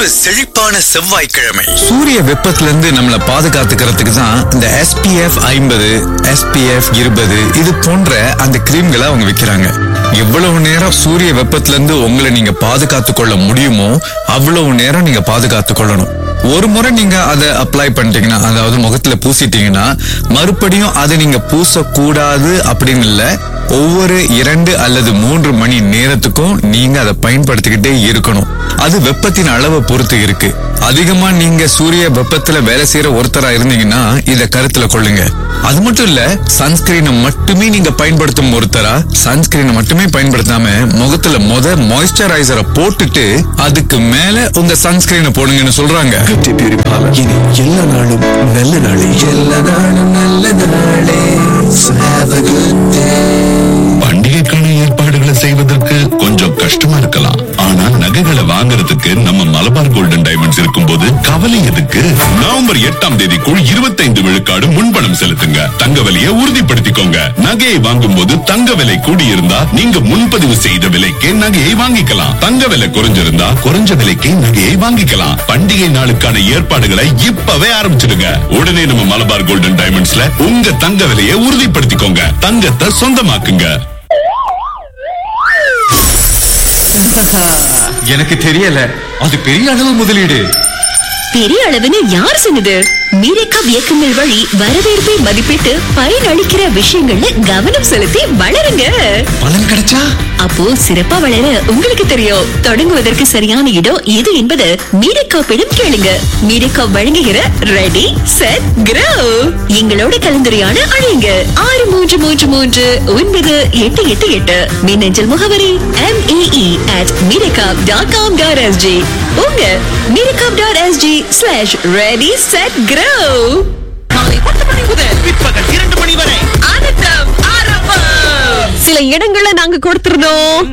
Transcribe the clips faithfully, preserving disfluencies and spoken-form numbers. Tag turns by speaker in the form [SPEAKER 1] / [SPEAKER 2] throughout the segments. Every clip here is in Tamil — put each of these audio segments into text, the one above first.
[SPEAKER 1] ஒரு செழிப்பான செவ்வாய்க்கிழமை.
[SPEAKER 2] சூரிய வெப்பத்துல இருந்து நம்மளை பாதுகாத்துக்கிறதுக்கு தான் இந்த எஸ் பி எஃப் ஐம்பது எஸ் பி எஃப் இருபது இது போன்ற அந்த கிரீம்களை அவங்க விற்கிறாங்க. எவ்வளவு நேரம் சூரிய வெப்பத்துல இருந்து உங்களை நீங்க பாதுகாத்து கொள்ள முடியுமோ அவ்வளவு நேரம் நீங்க பாதுகாத்து கொள்ளணும். ஒரு முறை நீங்க அதை அப்ளை பண்ணிட்டீங்கன்னா, அதாவது முகத்துல பூசிட்டீங்கன்னா மறுபடியும் அதை நீங்க பூசக்கூடாது அப்படின்னு இல்ல. ஒவ்வொரு இரண்டு அல்லது மூன்று மணி நேரத்துக்கும் நீங்க அதை பயன்படுத்திக்கிட்டே இருக்கணும். அது வெப்பத்தின் அளவை பொறுத்து இருக்கு. அதிகமா நீங்க சூரிய வெப்பத்துல வேலை செய்யற ஒருத்தரா இருந்தீங்கன்னா இத கருத்துல கொள்ளுங்க. அது மட்டும் இல்ல, சன்ஸ்கிரீனை மட்டுமே நீங்க பயன்படுத்தும் ஒருத்தரா சன்ஸ்கிரீனை மட்டுமே பயன்படுத்தாம முகத்துல முத மாய்ஸ்சரைசரை போட்டுட்டு அதுக்கு மேல உங்க சன்ஸ்கிரீனை போடுங்கன்னு சொல்றாங்க.
[SPEAKER 1] இனி எல்லா நாளும் நல்ல நாளே, எல்லா நாளும் நல்ல நாளே.
[SPEAKER 3] பண்டிகைக்கான ஏற்பாடுகளை செய்வதற்கு கொஞ்சம் கஷ்டமா இருக்கலாம். ஆனா நகைகளை வாங்குறதுக்கு நம்ம மலபார் கோல்டன் டைமண்ட்ஸ் இருக்கும் போது கவலை எதுக்கு? நவம்பர் எட்டாம் தேதிக்குள் இருபத்தைந்து விழுக்காடு முன்பணம் செலுத்துங்க. தங்க விலையை உறுதிப்படுத்திக்கோங்க. நகையை வாங்கும் போது தங்க விலை கூடியிருந்தா நீங்க முன்பதிவு செய்த விலைக்கே நகையை வாங்கிக்கலாம். தங்க விலை குறைஞ்சிருந்தா குறைஞ்ச விலைக்கே நகையை வாங்கிக்கலாம். பண்டிகை நாளுக்கான ஏற்பாடுகளை இப்பவே ஆரம்பிச்சிடுங்க. உடனே நம்ம மலபார் கோல்டன் டைமண்ட்ஸ்ல உங்க தங்க விலையை உறுதிப்படுத்திக்கோங்க. தங்கத்தை சொந்தமாக்குங்க.
[SPEAKER 2] எனக்கு தெரியல, அது பெரிய அளவு முதலீடு.
[SPEAKER 4] பெரிய அளவுன்னு யார் சொன்னது? மீரேக்கா இயக்கங்கள் வழி வரவேற்பை மதிப்பிட்டு பயனளிக்கிற விஷயங்கள்ல கவனம் செலுத்தி வளருங்க.
[SPEAKER 2] பலன் கிடைச்சா
[SPEAKER 4] அப்போ சிறப்பா வளர உங்களுக்கு தெரியும். தொடங்குவதற்கு சரியான இடம் எது என்பது மீரேக்காப்பிடம் கேளுங்க. மீரேக்கா வழங்குகிற ரெடி செட் க்ரோ. எங்களோட கலந்துரையாட அழைங்க. ஆறு மூன்று மூன்று மூன்று ஒன்பது எட்டு எட்டு எட்டு. மின்னஞ்சல் முகவரி M A E at மீரேக்காப் dot com dot S G. உங்க மீரேக்காப் dot S G slash ready set grow. காலை பத்து மணி முதல்
[SPEAKER 1] பிற்பகல் இரண்டு மணி வரை
[SPEAKER 4] ஆனந்தம் ஆரம்பம். சில இடங்களை நாங்க கொடுத்திருந்தோம்,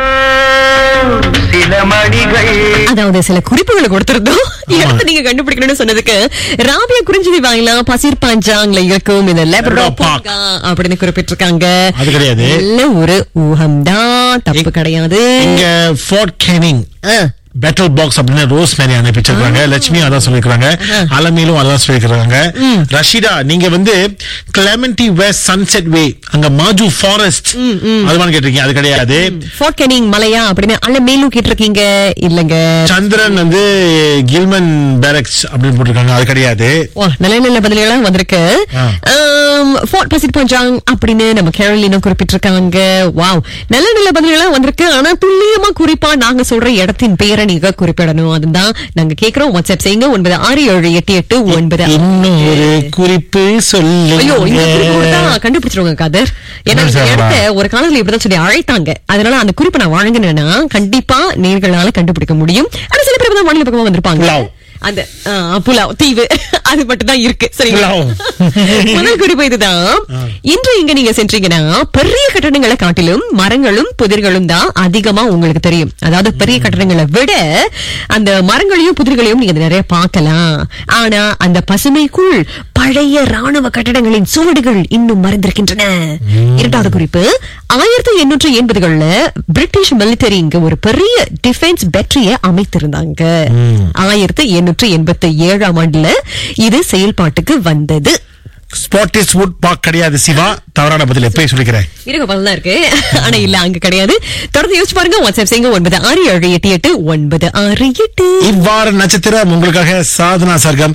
[SPEAKER 1] சில மணிகள்,
[SPEAKER 4] அதாவது சில குறிப்புகளை கொடுத்திருந்தோம். இடத்தை நீங்க கண்டுபிடிக்கணும்னு சொன்னதுக்கு ராபியா குறிஞ்சி வாங்கலாம் பசிர் பாஞ்சாங்ல இருக்கும் இந்த லேப்டாப் அப்படின்னு குறிப்பிட்டிருக்காங்க.
[SPEAKER 5] அது கிடையாது,
[SPEAKER 4] நல்ல ஒரு ஊகம்தான், தப்பு கிடையாது.
[SPEAKER 5] இங்க ஃபோர்ட் கேனிங் பேட்டல் பாக்ஸ் அப்படின்னு ரோஸ் மேரி அனுப்பிச்சிருக்காங்க. லட்சுமி அதான் சொல்லிருக்காங்க. அலமேலும் அதான் சொல்லிருக்காங்க. ரஷிதா நீங்க வந்து கிளெமெண்டி வெஸ்ட் சன்செட் வே அங்க மாஜு ஃபாரஸ்ட் அதுவான்னு கேட்டிருக்கீங்க. அது கிடையாது.
[SPEAKER 4] ஃபோர்ட் கேனிங் மலையா அப்படின்னு அலமேலும் கேட்டிருக்கீங்க. இல்லங்க.
[SPEAKER 5] சந்திரன் வந்து கில்மன் பேரக்ஸ் அப்படின்னு போட்டிருக்காங்க. அது கிடையாது.
[SPEAKER 4] நல்ல நல்ல பதில்களா வந்திருக்கு. ஃபோர்ட் பசிர் பஞ்சாங் அப்படின்னு நம்ம கேரளினும் குறிப்பிட்டிருக்காங்க. வாவ், நல்ல நல்ல பதில்களா வந்திருக்கு. ஆனா துல்லியமா குறிப்பா நாங்க சொல்ற இடத்தின் பெயரை நீங்க குறிப்பிடணும். அதுதான் நாங்க கேக்குறோம். வாட்ஸ்அப் செய்யுங்க. ஒன்பது ஆறு ஏழு எட்டு எட்டு ஒன்பது.
[SPEAKER 5] இன்னொரு குறிப்பு சொல்லி.
[SPEAKER 4] ஐயோ, இந்த குறிப்பு கொடுத்தா கண்டுபிடிச்சிருவாங்க காதர். ஏன்னா இந்த இடத்த ஒரு காலத்துல இப்படிதான் சொல்லி அழைத்தாங்க. அதனால அந்த குறிப்பை நான் வழங்கினேன்னா கண்டிப்பா நேர்களால கண்டுபிடிக்க முடியும். ஆனா சில பேர் தான் வானிலை பக்கமா வந்திருப்பாங்க. அந்த புலாவ் தீவு அது மட்டும் தான் இருக்கு. சரிங்களா? முதல் குறிப்பு இதுதான். இன்று இங்க நீங்க சென்றீங்கன்னா பெரிய கட்டடங்களை காட்டிலும் மரங்களும் புதிர்களும் தான் அதிகமா உங்களுக்கு தெரியும். அதாவது பெரிய கட்டடங்களை விட அந்த மரங்களையும் புதிர்களையும் நீங்க நிறைய பார்க்கலாம். ஆனா அந்த பசுமைக்குள் பழைய ராணுவ கட்டடங்களின் சுவடுகள் இன்னும் மறைந்திருக்கின்றன. இரண்டாவது குறிப்பு, ஆயிரத்தி எண்ணூற்றி எண்பதுகள்ல பிரிட்டிஷ் மிலிட்டரி இங்க ஒரு பெரிய டிஃபென்ஸ் பேட்டரியை அமைத்திருந்தாங்க. ஆயிரத்தி எண்ணூற்றி எண்பத்தி ஏழாம் ஆண்டுல இது செயல்பாட்டுக்கு வந்தது.
[SPEAKER 5] ஸ்பாட்டிஸ் வுட் பார்க் கிடையாது சிவா. தவறான பதில் எப்பயும் சொல்லிக்கிறேன்.
[SPEAKER 4] இருக்க பதில் தான் இருக்கு, ஆனா இல்ல அங்க கிடையாது. தொடர்ந்து யோசிச்சு பாருங்க. வாட்ஸ்அப் செய்யுங்க. ஒன்பது ஆறு ஏழு எட்டு எட்டு ஒன்பது ஆறு எட்டு.
[SPEAKER 5] இவ்வாறு நட்சத்திரம் உங்களுக்காக சாதனா சர்க்கம்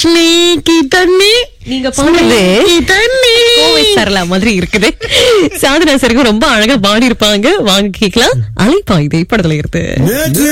[SPEAKER 5] தண்ணி
[SPEAKER 4] நீங்க பாடுறது கோவை சரளா மாதிரி இருக்குது. சாதனா சர்க்கம் ரொம்ப அழகா பாடி இருப்பாங்க. வாங்க கேட்கலாம். அலைப்பாயுதை படத்துல இருக்கு.